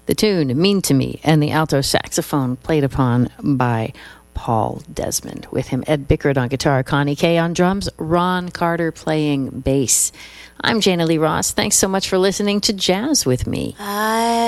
The tune, Mean to Me, and the alto saxophone played upon by Paul Desmond. With him, Ed Bickert on guitar, Connie Kay on drums, Ron Carter playing bass. I'm Jana Lee Ross. Thanks so much for listening to Jazz with Me.